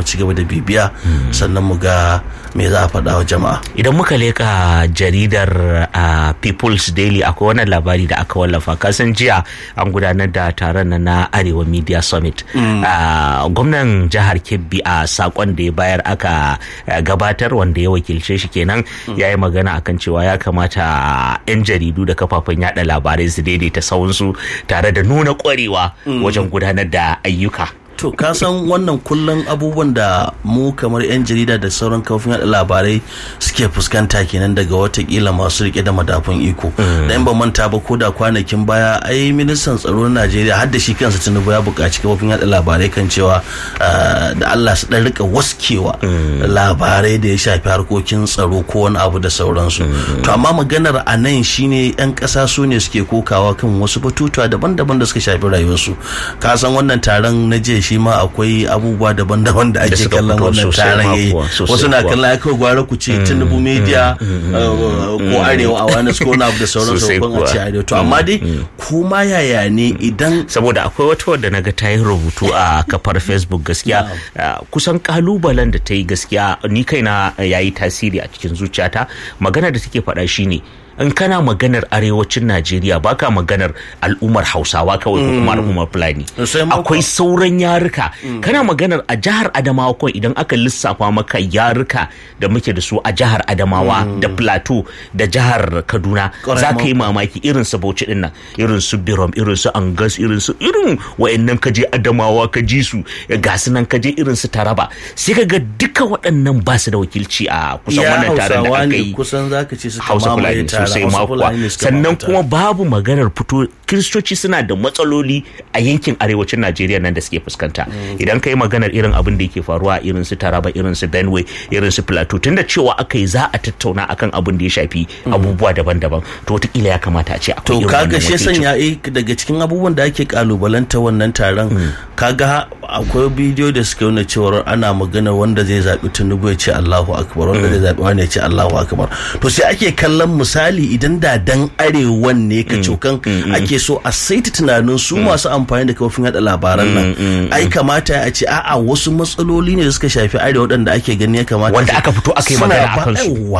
ci gaba da bibiya sannan mu ga me za a faɗa wa jama'a. Idan muka leka jaridar People's Daily akwai wannan labari da aka wallafa, kasan jiya an gudanar da taron na Arewa Media Summit. Gwamnan jihar Kebbi a sakon da ya bayar aka gabatar wanda ya wakilce shi kenan ya yi magana akan cewa ya kamata 'yan jaridu da kafafen yada labarai su daidaita sawunsu tare da nuna kwarewa wajen gudanar da ayyuka. To ka san wannan kullum abubuwan da mu kamar 'yan jarida da sauran kafofin yada labarai suke fuskanta kenan daga watakila masu rike da madafun iko. Da in ba manta ba ko da kwanakin baya ai ministan tsaro na Najeriya har da shi kansa Tinubu ya buƙaci kafofin yada labarai kan cewa da Allah su dan rika waskewa labarai da ya shafi harkokin tsaro ko wani abu da sauransu. To amma maganar a nan shine 'yan ƙasa su ne suke kokawa kan wasu batutuwa daban-daban da suka shafi rayuwarsu. Ka san wannan taron na je shi ma akwai abubuwa daban-daban da ake kallon wannan taron yayi. Wasu na kallon aka gwara ku ce Tinubu Media ko Arewa Awareness ko na abu da sauransu ban a ce Arewa. To amma dai kuma yaya ne idan saboda akwai wata wadda naga ta yi rubutu a kafar Facebook gaskiya kusan kalubalen da ta yi gaskiya ni kaina yayi tasiri a cikin zuciyata. Magana da take faɗa shine in kana maganar arewacin Najeriya baka maganar al'ummar Hausawa kawai ko kuma al'ummar Fulani, akwai sauran yaruka. Kana maganar a jihar Adamawa kawai idan aka lissafa maka yaruka da muke da su a jihar Adamawa da Plateau da jihar Kaduna za ka yi mamaki irin su Bauchi din nan, irin su Birom, irin su Angas, irin wayannan kaje Adamawa ka ji su, ga su nan kaje irin su Taraba, sai ka ga duka waɗannan ba su da wakilci a kusan wannan taron da aka yi. Kusan zaka ce su Hausa Fulani sosai makuwa. Sannan kuma babu maganar fito, Kiristoci suna da matsaloli a yankin arewacin Najeriya nan da suke fuskanta. Idan kai maganar irin abin da yake faruwa irin su Taraba, irin su Benue, irin su Plateau, tunda cewa aka yi za a tattauna akan abin da ya shafi abubuwa daban-daban, to wataƙila ya kamata a ce akwai irin wannan. To kaga shi sanya daga cikin abubuwan da ake kalubalanta wannan taron, kaga akwai bidiyo da suka nuna cewa ana maganar wanda zai zaɓi Tinubu ya ce Allahu Akbar, wanda zai zaɓi wani ya ce Allahu Akbar. To sai ake kallon misali idan da dan arewan ne ka cokan ake so a saita tunanin su masu amfani da kafofin hada labaran nan, ai kamata a ce a'a wasu matsaloli ne da suka shafi arewa waɗanda ake gani ya kamata wanda aka fito aka yi magana akan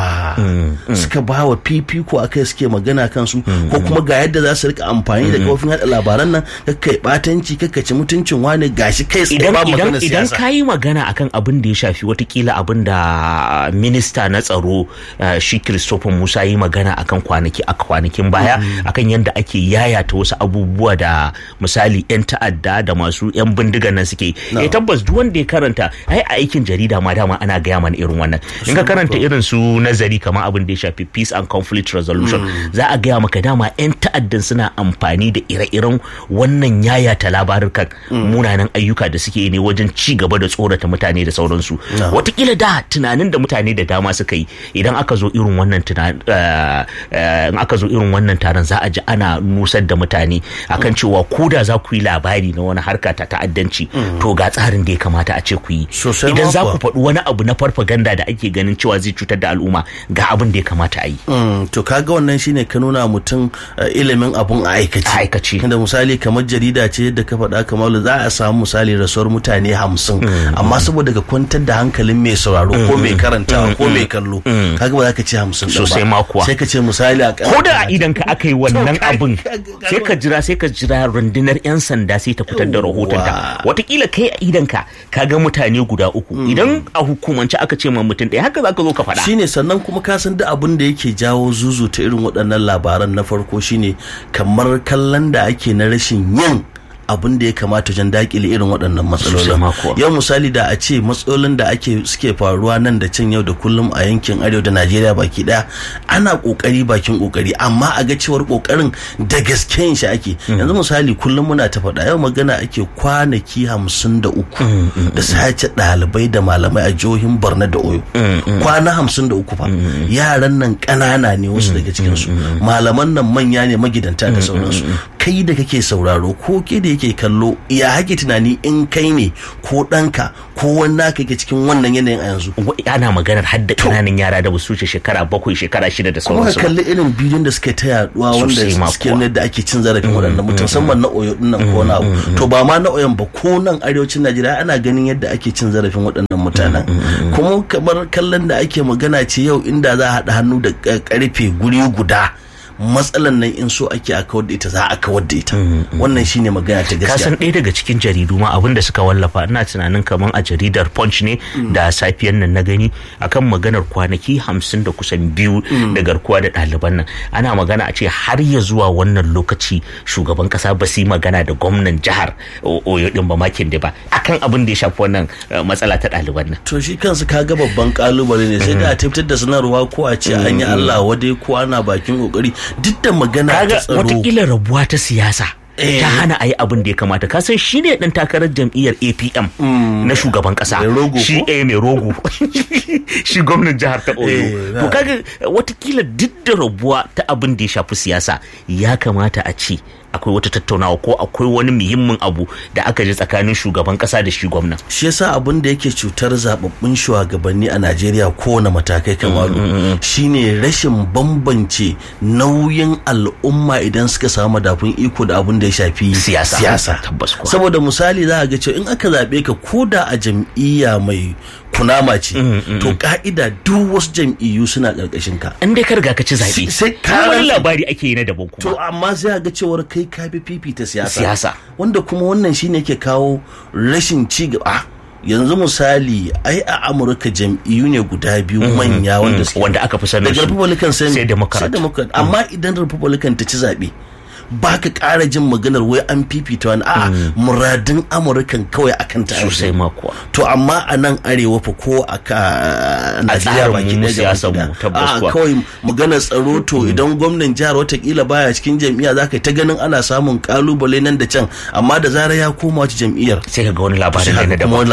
su, suka ba wa fifiko akai suke magana kan su, ko kuma ga yadda za su rika amfani da kafofin hada labaran nan, kakkai batanci, kakkaci mutuncin wani, gashi kai tsaye ba magana siyasa. Idan ka yi magana akan abin da ya shafi watakila abin da minista na tsaro shi Christopher Musa yi magana akan kwanakin baya akan yadda ake yayata wasu abubuwa da misali 'yan ta'adda da masu 'yan bindigan nan suke. Tabbas duk wanda ya karanta ai a aikin jarida ma dama ana gaya mana irin wannan. In ka karanta irin su nazari kamar abin da ya shafi peace and conflict resolution, za a gaya maka dama 'yan ta'addan suna amfani da ire-iren wannan yayata labarukan munanan ayyuka da suke ne wajen ci gaba da tsorata mutane da sauransu. Watakila da tunanin da mutane da dama suka yi idan aka zo irin wannan in aka zo irin wannan taron za a ji ana nusar da mutane akan cewa ko da za ku yi labari na wani harka ta ta'addanci to ga tsarin da ya kamata a ce ku yi. Idan za ku faɗi wani abu na farfaganda da ake ganin cewa zai cutar da al'umma ga abin da ya kamata a yi. To kaga wannan shine ka nuna mutum ilimin abun a aikace. Da misali kamar jarida ce da ka faɗa kamar za a samu misali rasuwar mutane 50 amma saboda ka kwantar da hankalin mai sauraro ko mai karantawa ko mai kallo, kaga ba za ka ce 50 sosai ma kuwa. Sai ka ce misali a ko da idan ka aka yi wannan abin sai ka jira rundunar 'yan sanda sai ta fitar da rahoton ta. Watakila kai a idan ka ga mutane guda uku, idan a hukumance aka ce ma mutum ɗaya haka zaka zo ka faɗa. Shine sannan kuma ka san da abin da yake jawo zuzu ta irin waɗannan labaran, na farko shine kamar kallon da ake na rashin yin abin da ya kamata wajen dakile irin waɗannan matsalolin. Yau misali da a ce matsalolin da suke faruwa nan da can yau da kullum a yankin arewa da Najeriya baki daya, ana kokari bakin kokari, amma a ga cewar kokarin da gasken shi ake. Yanzu misali kullum muna ta faɗa, yau magana ake kwanaki 53 da sace ɗalibai da malamai a jihohin Borno da Oyo. Kwana 53 fa. Yaran nan ƙanana ne wasu daga cikin su, malaman nan manya ne magidanta da sauransu. kai da kake sauraro ko ke da yake kallo ya hake tunani in kai ne ko ɗanka ko wani naka ke cikin wannan yanayin a yanzu. Ana maganar hadda ƙananan yara da basu wuce shekara 7 shekara 6 da sauransu. Kuma ka kalli irin bidiyon da suka ta yaduwa wanda suke ne da ake cin zarafin waɗannan musamman na Oyo din nan ko na abu. To ba ma na Oyon ba ko nan arewacin Najeriya ana ganin yadda ake cin zarafin waɗannan mutanen. Kuma kamar kallon da ake magana ce yau inda za a haɗa hannu da ƙarfe guri guda matsalan nan in so ake a kawar da ita za a kawar da ita. Wannan shine magana ta gaskiya. Kasan ɗaya daga cikin jaridu ma abin da suka wallafa ina tunanin kaman a jaridar Punch ne da safiyan nan na gani akan maganar kwanaki 50 da kusan 2 da garkuwa da ɗaliban nan. Ana magana a ce har ya zuwa wannan lokaci shugaban kasa ba su yi magana da gwamnan jihar Oyo din ba makin da ba akan abin da ya shafi wannan matsala ta ɗaliban nan. To shi kansu kaga babban kalubale ne sai da a tabbatar da sanarwa ko a ce an yi Allah wadai ko ana bakin kokari duk da magana ta tsaro. Watakila rabuwa ta siyasa ta hana a yi abin da ya kamata. Ka san shi ne ɗan takarar jam'iyyar APM na shugaban ƙasa shi mai rogo shi gwamnan jihar ta Oyo. To kaga watakila duk da rabuwa ta abin da ya shafi siyasa ya kamata a ce akwai wata tattaunawa ko akwai wani muhimmin abu da aka ji tsakanin shugaban kasa da shi gwamna. Shi yasa abin da yake cutar zababbun shugabanni a Najeriya kowane matakai Kamalu shine rashin bambance nauyin al'umma idan suka samu madafun iko da abin da ya shafi siyasa. Tabbas kuwa. Saboda misali za a ga cewa in aka zabe ka koda a jam'iyya mai kunama ce to ka'ida duk wasu jam'iyyu suna karkashin ka. In dai ka riga ka ci zabe sai wani labari ake yi na daban kuma. To amma sai ga cewar kai ka bi fifita siyasa wanda kuma wannan shine yake kawo rashin ci gaba. Yanzu misali ai a Amurka jam'iyyu ne guda biyu manya wanda aka fi sanin su. Daga Republican sai Democrat. Amma idan Republican ta ci zabe ba ka ƙara jin maganar wai an fifita wani a'a muradin Amurkan kawai akan ta sosai ma kuwa. To amma a nan arewa fa ko a Najeriya baki ɗaya siyasar mu tabbas kuwa kawai maganar tsaro to idan gwamnan jihar watakila baya cikin jam'iyya za ka ta ganin ana samun kalubale nan da can amma da zarar ya koma wata jam'iyyar sai ka ga wani labarin da na daban.